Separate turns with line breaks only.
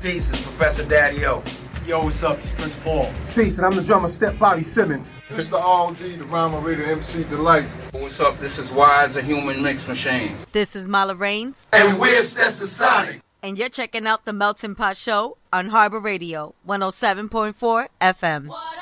Peace, it's Professor Daddy-O.
Yo, what's up? It's Prince Paul.
Peace, and I'm the drummer, Step Bobby Simmons.
This the All D, the rhyme radio MC Delight.
What's up? This is Wise, a human mix machine.
This is Mala Raines.
And we're Stetsasonic.
And you're checking out the Melting Pot Show on Harbor Radio, 107.4 FM.